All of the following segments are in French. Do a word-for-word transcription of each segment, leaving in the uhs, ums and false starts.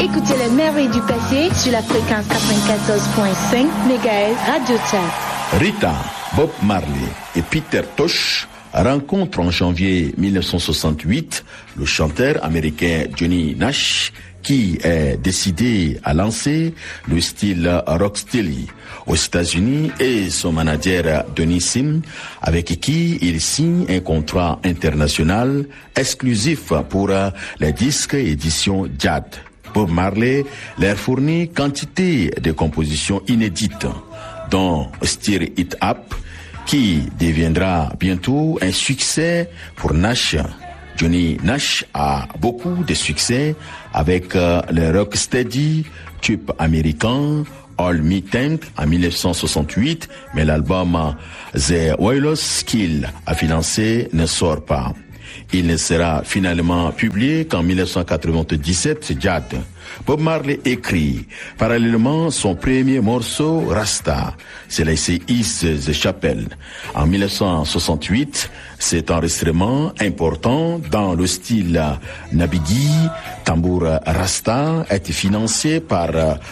Écoutez les merveilles du passé sur la fréquence quatre-vingt-quatorze virgule cinq mégahertz Radio Tchad. Rita, Bob Marley et Peter Tosh rencontrent en janvier mille neuf cent soixante-huit le chanteur américain Johnny Nash, qui est décidé à lancer le style rocksteady aux États-Unis, et son manager Denis Sim, avec qui il signe un contrat international exclusif pour les disques édition Jad. Bob Marley leur fournit quantité de compositions inédites, dont Stir It Up, qui deviendra bientôt un succès pour Nash. Johnny Nash a beaucoup de succès avec euh, le rocksteady tube américain All Me Think en mille neuf cent soixante-huit, mais l'album The Wireless qu'il a financé ne sort pas. Il ne sera finalement publié qu'en mille neuf cent quatre-vingt-dix-sept, Jad. Bob Marley écrit parallèlement son premier morceau, Rasta. C'est laissé East the Chapel. En mille neuf cent soixante-huit, cet enregistrement important dans le style Nabigi, tambour Rasta, a été financé par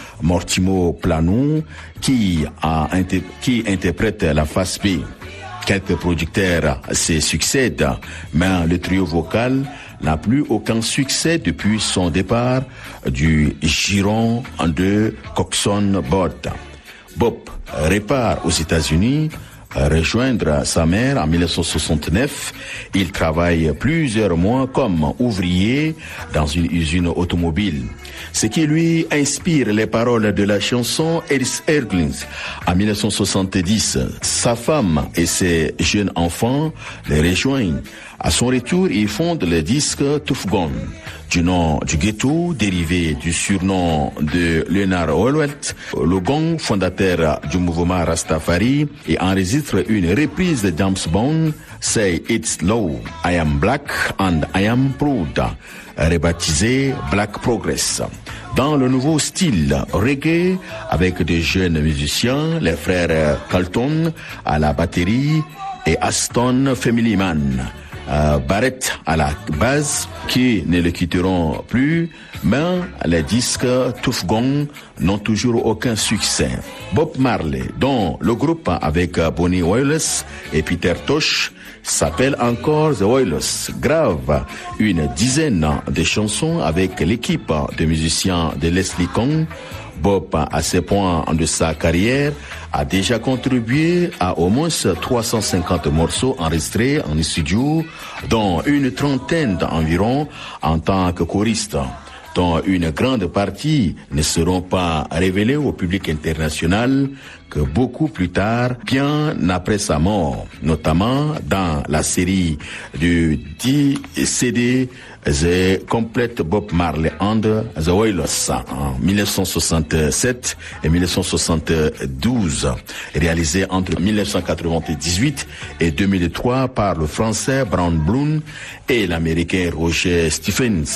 Mortimo Plano, qui, a, qui interprète la face B. Quelques producteurs se succèdent, mais le trio vocal n'a plus aucun succès depuis son départ du giron de Coxon Bott. Bob repart aux États-Unis rejoindre sa mère en mille neuf cent soixante-neuf. Il travaille plusieurs mois comme ouvrier dans une usine automobile. Ce qui lui inspire les paroles de la chanson Eris Erglings en mille neuf cent soixante-dix. Sa femme et ses jeunes enfants les rejoignent. À son retour, il fonde le disque Tuff Gong, du nom du ghetto, dérivé du surnom de Leonard Howlett, le gong fondateur du mouvement Rastafari, et enregistre une reprise de James Bond, Say It's Low, I Am Black and I Am Proud, rebaptisé Black Progress. Dans le nouveau style reggae, avec des jeunes musiciens, les frères Carlton à la batterie et Aston Family Man. Euh, Barrett à la base, qui ne le quitteront plus, mais les disques Tuff Gong n'ont toujours aucun succès. Bob Marley, dont le groupe avec Bonnie Wireless et Peter Tosh s'appelle encore The Wireless, grave une dizaine de chansons avec l'équipe de musiciens de Leslie Kong. Bob, à ce point de sa carrière, a déjà contribué à au moins trois cent cinquante morceaux enregistrés en studio, dont une trentaine environ en tant que choriste, dont une grande partie ne seront pas révélées au public international que beaucoup plus tard, bien après sa mort, notamment dans la série du dix C D The Complete Bob Marley and the Wailers en mille neuf cent soixante-sept et mille neuf cent soixante-douze, réalisé entre mille neuf cent quatre-vingt-dix-huit et deux mille trois par le français Brown Bloom et l'américain Roger Stephens,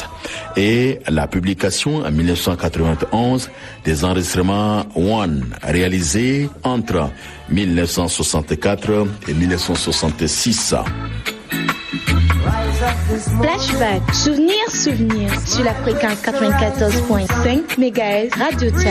et la publication en mille neuf cent quatre-vingt-onze des enregistrements One réalisés entre mille neuf cent soixante-quatre et mille neuf cent soixante-six. Flashback, souvenirs, souvenirs, sur la fréquence quatre-vingt-quatorze virgule cinq mégahertz Radio Tchad.